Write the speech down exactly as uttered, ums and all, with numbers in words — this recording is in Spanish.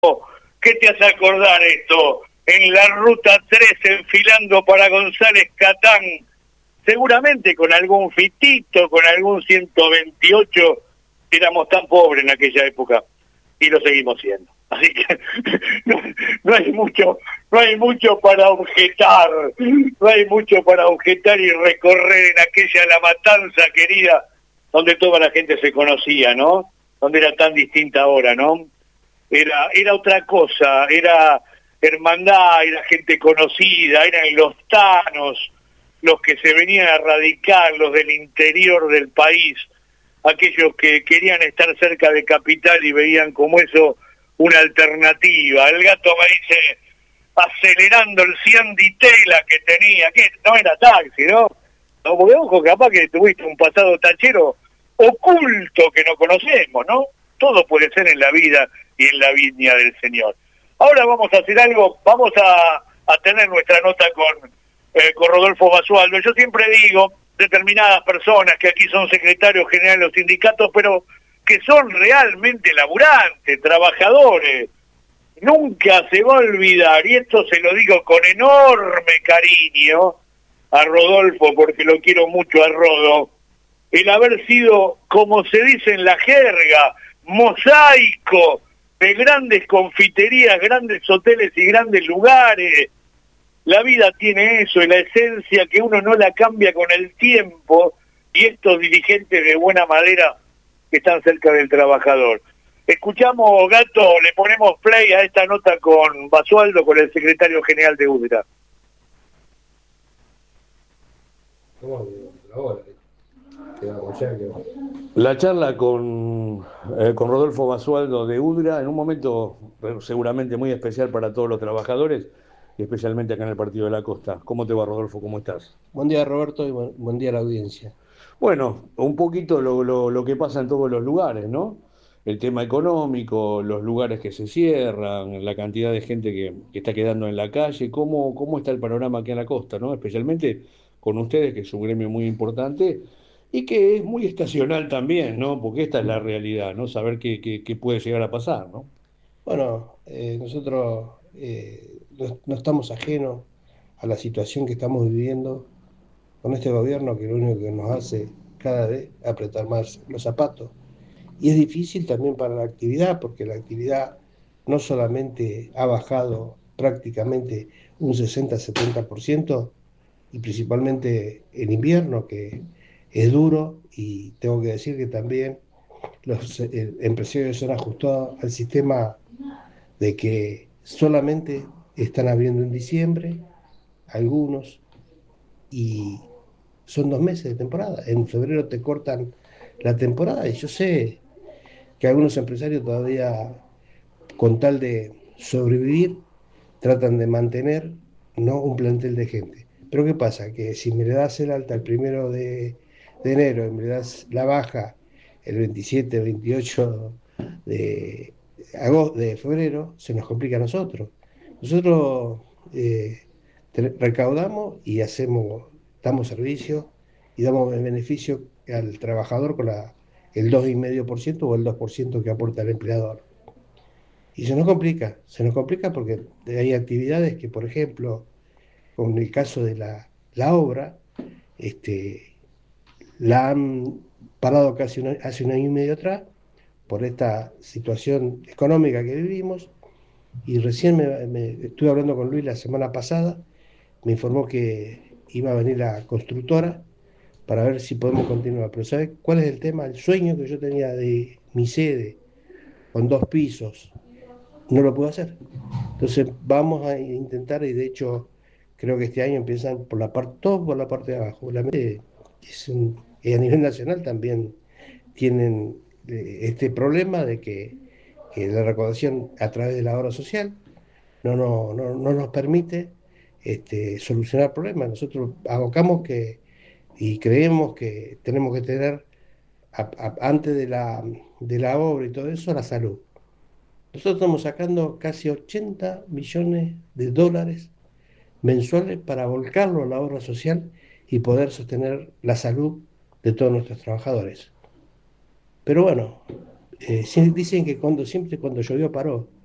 ¿Qué te hace acordar esto? En la ruta tres, enfilando para González Catán, seguramente con algún fitito, con algún ciento veintiocho, éramos tan pobres en aquella época y lo seguimos siendo. Así que no, no hay mucho, no hay mucho para objetar, no hay mucho para objetar y recorrer en aquella La Matanza querida, donde toda la gente se conocía, ¿no? Donde era tan distinta ahora, ¿no? Era, era otra cosa, era hermandad, era gente conocida, eran los tanos, los que se venían a radicar, los del interior del país, aquellos que querían estar cerca de capital y veían como eso una alternativa. El gato me dice, acelerando el Cianditela que tenía, que no era taxi, ¿no? No, porque ojo, capaz que tuviste un pasado tachero oculto que no conocemos, ¿no? Todo puede ser en la vida y en la viña del Señor. Ahora vamos a hacer algo, vamos a, a tener nuestra nota con, eh, con Rodolfo Basualdo. Yo siempre digo, determinadas personas que aquí son secretarios generales de los sindicatos, pero que son realmente laburantes, trabajadores, nunca se va a olvidar, y esto se lo digo con enorme cariño a Rodolfo, porque lo quiero mucho a Rodo, el haber sido, como se dice en la jerga, mosaico de grandes confiterías, grandes hoteles y grandes lugares. La vida tiene eso, y la esencia que uno no la cambia con el tiempo, y estos dirigentes de buena madera que están cerca del trabajador. Escuchamos, Gato, le ponemos play a esta nota con Basualdo, con el secretario general de U D R A. La charla con, eh, con Rodolfo Basualdo de U D R A en un momento seguramente muy especial para todos los trabajadores y especialmente acá en el Partido de la Costa. ¿Cómo te va, Rodolfo? ¿Cómo estás? Buen día, Roberto, y buen, buen día a la audiencia. Bueno, un poquito lo, lo, lo que pasa en todos los lugares, ¿no? El tema económico, los lugares que se cierran, la cantidad de gente que, que está quedando en la calle, cómo, cómo está el panorama aquí en la costa, ¿no? Especialmente con ustedes, que es un gremio muy importante y que es muy estacional también, ¿no? Porque esta es la realidad, ¿no? Saber qué, qué, qué puede llegar a pasar, ¿no? Bueno, eh, nosotros eh, no, no estamos ajenos a la situación que estamos viviendo con este gobierno, que lo único que nos hace cada vez apretar más los zapatos. Y es difícil también para la actividad, porque la actividad no solamente ha bajado prácticamente un sesenta-setenta por ciento, y principalmente en invierno, que es duro, y tengo que decir que también los eh, empresarios se han ajustado al sistema de que solamente están abriendo en diciembre, algunos, y son dos meses de temporada. En febrero te cortan la temporada, y yo sé que algunos empresarios todavía, con tal de sobrevivir, tratan de mantener, ¿no?, un plantel de gente. Pero ¿qué pasa? Que si me le das el alta el primero de, de enero y me le das la baja el veintisiete, veintiocho de, agosto, de febrero, se nos complica a nosotros. Nosotros eh, recaudamos y hacemos, damos servicio y damos el beneficio al trabajador con la, el dos coma cinco por ciento o el dos por ciento que aporta el empleador. Y se nos complica, se nos complica porque hay actividades que, por ejemplo, con el caso de la, la obra, este, la han parado casi una, hace un año y medio atrás por esta situación económica que vivimos, y recién me, me estuve hablando con Luis la semana pasada, me informó que iba a venir la constructora para ver si podemos continuar. Pero ¿sabes cuál es el tema? El sueño que yo tenía de mi sede con dos pisos, no lo puedo hacer. Entonces vamos a intentar, y de hecho creo que este año empiezan por la parte, todo por la parte de abajo. La, es un, y a nivel nacional también tienen eh, este problema de que, que la recaudación a través de la obra social no, no, no, no nos permite este, solucionar problemas. Nosotros abocamos que y creemos que tenemos que tener, a, a, antes de la, de la obra y todo eso, la salud. Nosotros estamos sacando casi ochenta millones de dólares mensuales para volcarlo a la obra social y poder sostener la salud de todos nuestros trabajadores. Pero bueno, eh, dicen que cuando siempre cuando llovió paró.